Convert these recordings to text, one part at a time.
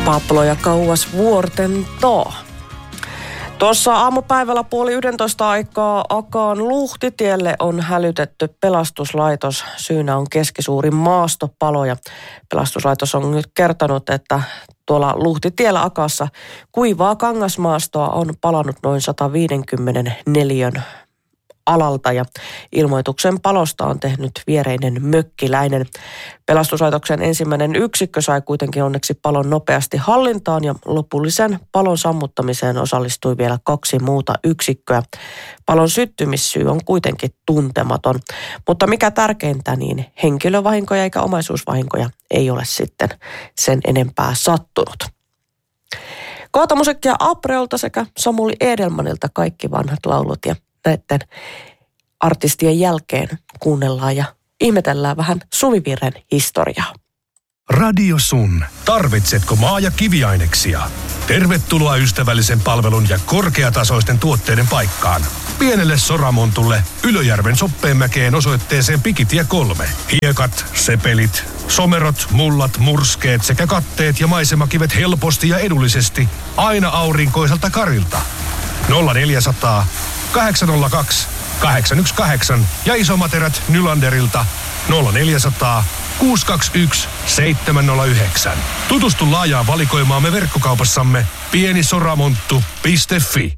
Pablo ja kauas vuorten too. Tuossa aamupäivällä 10:30 aikaa Akaan Luhtitielle on hälytetty pelastuslaitos. Syynä on keskisuuri maastopalo ja pelastuslaitos on nyt kertonut, että tuolla Luhtitiellä Akaassa kuivaa kangasmaastoa on palannut noin 150 neliön alalta ja ilmoituksen palosta on tehnyt viereinen mökkiläinen. Pelastuslaitoksen ensimmäinen yksikkö sai kuitenkin onneksi palon nopeasti hallintaan ja lopullisen palon sammuttamiseen osallistui vielä 2 muuta yksikköä. Palon syttymissyy on kuitenkin tuntematon, mutta mikä tärkeintä, niin henkilövahinkoja eikä omaisuusvahinkoja ei ole sitten sen enempää sattunut. Koota-musiikkia Apreolta sekä Samuli Edelmanilta kaikki vanhat laulut ja näiden artistien jälkeen kuunnellaan ja ihmetellään vähän Suvivirren historiaa. Radio Sun. Tarvitsetko maa- ja kiviaineksia? Tervetuloa ystävällisen palvelun ja korkeatasoisten tuotteiden paikkaan. Pienelle Soramontulle Ylöjärven Soppeenmäkeen osoitteeseen Pikitie 3. Hiekat, sepelit, somerot, mullat, murskeet sekä katteet ja maisemakivet helposti ja edullisesti aina aurinkoiselta Karilta. 0400 802 818 ja isommat erät Nylanderilta 0400 621 709. Tutustu laajaan valikoimaamme verkkokaupassamme pienisoramonttu.fi.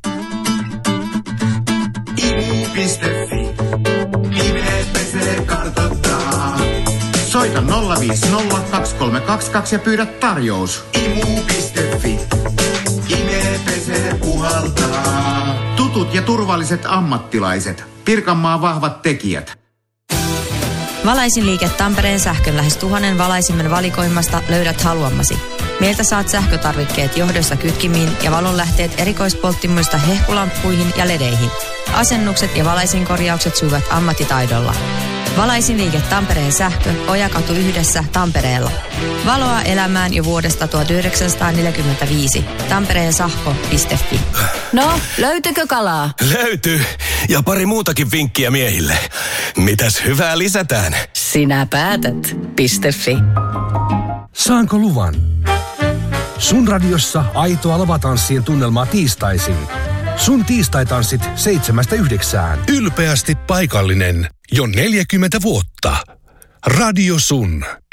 Imu.fi. Nimet pesee kartoittaa. Soita 050 2322 ja pyydä tarjous. Imu.fi. Ime pesee puhaltaa. Tutut ja turvalliset ammattilaiset. Pirkanmaan vahvat tekijät. Valaisinliike Tampereen sähkön lähes 1000 valaisimen valikoimasta löydät haluamasi. Meiltä saat sähkötarvikkeet johdosta kytkimiin ja valonlähteet erikoispolttimuista hehkulamppuihin ja ledeihin. Asennukset ja valaisinkorjaukset sujuvat ammattitaidolla. Valaisinliike Tampereen sähkö, Ojakatu 1 Tampereella. Valoa elämään jo vuodesta 1945. tampereensahko.fi. No, löytyykö kalaa? Löytyy. Ja pari muutakin vinkkiä miehille. Mitäs hyvää lisätään? Sinä päätät.fi. Saanko luvan? Sun radiossa aitoa lavatanssien tunnelmaa tiistaisin. Sun tiistaitanssit 7-9. Ylpeästi paikallinen. Jo 40 vuotta. Radio Sun.